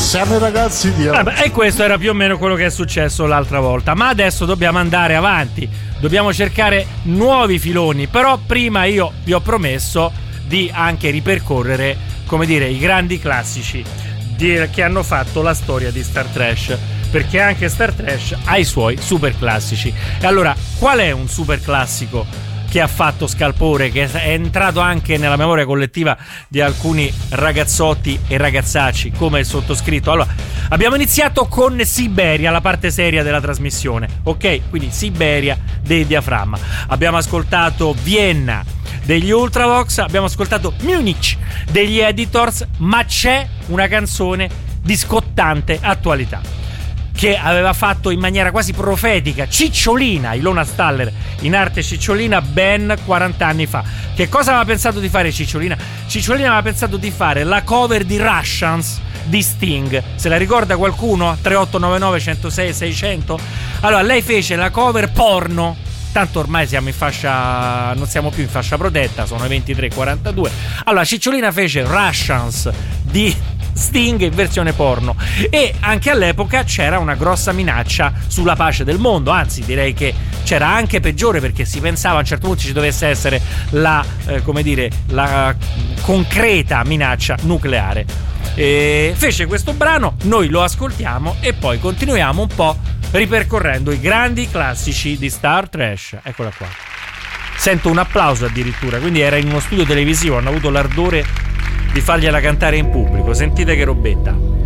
siamo i ragazzi di oggi. E questo era più o meno quello che è successo l'altra volta. Ma adesso dobbiamo andare avanti, dobbiamo cercare nuovi filoni. Però prima io vi ho promesso di anche ripercorrere, come dire, i grandi classici che hanno fatto la storia di Star Trash, perché anche Star Trash ha i suoi super classici. E allora, qual è un super classico che ha fatto scalpore, che è entrato anche nella memoria collettiva di alcuni ragazzotti e ragazzacci come il sottoscritto? Allora, abbiamo iniziato con Siberia, la parte seria della trasmissione, ok? Quindi Siberia dei Diaframma. Abbiamo ascoltato Vienna degli Ultravox, abbiamo ascoltato Munich degli Editors, ma c'è una canzone di scottante attualità che aveva fatto in maniera quasi profetica Cicciolina, Ilona Staller, in arte Cicciolina, ben 40 anni fa. Che cosa aveva pensato di fare Cicciolina? Cicciolina aveva pensato di fare la cover di Russians di Sting. Se la ricorda qualcuno? 3899 106 600. Allora, lei fece la cover porno. Tanto ormai siamo in fascia, non siamo più in fascia protetta, sono le 23:42. Allora, Cicciolina fece Russians di Sting in versione porno, e anche all'epoca c'era una grossa minaccia sulla pace del mondo, anzi direi che c'era anche peggiore, perché si pensava a un certo punto ci dovesse essere la concreta minaccia nucleare. E fece questo brano, noi lo ascoltiamo e poi continuiamo un po' ripercorrendo i grandi classici di Star Trash. Eccola qua. Sento un applauso addirittura, quindi era in uno studio televisivo, hanno avuto l'ardire di fargliela cantare in pubblico. Sentite che robetta.